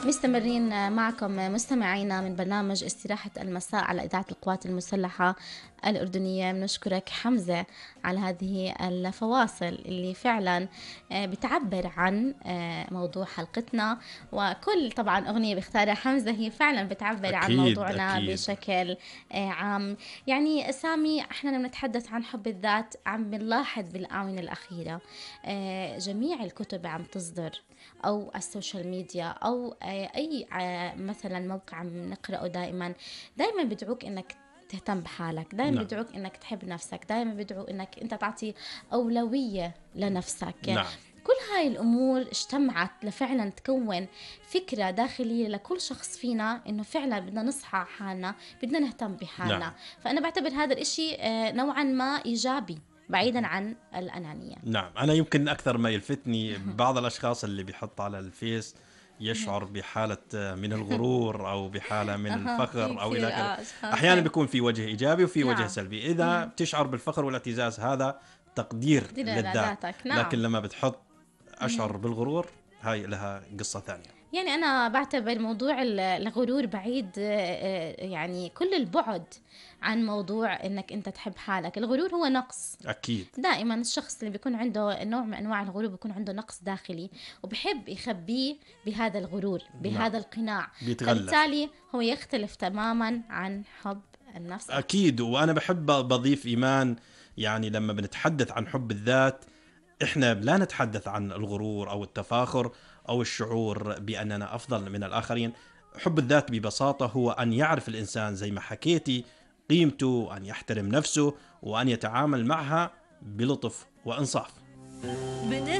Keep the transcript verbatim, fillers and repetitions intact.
مستمرين معكم مستمعينا من برنامج استراحة المساء على إذاعة القوات المسلحة الأردنية. بنشكرك حمزة على هذه الفواصل اللي فعلا بتعبر عن موضوع حلقتنا، وكل طبعا أغنية بيختارها حمزة هي فعلا بتعبر عن أكيد موضوعنا أكيد. بشكل عام. يعني سامي، احنا لما نتحدث عن حب الذات عم بنلاحظ بالآونة الأخيرة جميع الكتب عم تصدر أو السوشيال ميديا أو أي مثلا موقع عم نقرأه، دائما دائما بدعوك إنك تهتم بحالك، دائما نعم. بدعوك إنك تحب نفسك، دائما بدعو إنك أنت تعطي أولوية لنفسك. نعم. كل هاي الأمور اجتمعت لفعلا تكون فكرة داخلية لكل شخص فينا إنه فعلا بدنا نصحى حالنا، بدنا نهتم بحالنا. نعم. فأنا بعتبر هذا الإشي نوعا ما إيجابي بعيدا عن الأنانية. نعم، أنا يمكن أكثر ما يلفتني بعض الأشخاص اللي بيحط على الفيس يشعر بحالة من الغرور أو بحالة من أها، في الفخر أو كثير إلى آخره. أشخاص. أحيانا بيكون في وجه إيجابي وفي وجه نعم. سلبي. إذا بتشعر بالفخر والاعتزاز هذا تقدير تقدير للذات، لذاتك. لكن نعم. لما بتحط أشعر بالغرور هاي لها قصة ثانية. يعني أنا بعتبر موضوع الغرور بعيد، يعني كل البعد عن موضوع إنك أنت تحب حالك. الغرور هو نقص. أكيد. دائما الشخص اللي بيكون عنده نوع من أنواع الغرور بيكون عنده نقص داخلي وبحب يخبيه بهذا الغرور، بهذا القناع. بيتغلف. فبالتالي هو يختلف تماما عن حب النفس. أكيد. وأنا بحب بضيف إيمان، يعني لما بنتحدث عن حب الذات إحنا لا نتحدث عن الغرور أو التفاخر أو الشعور بأننا أفضل من الآخرين. حب الذات ببساطة هو أن يعرف الإنسان زي ما حكيتي قيمته، وأن يحترم نفسه، وأن يتعامل معها بلطف وإنصاف.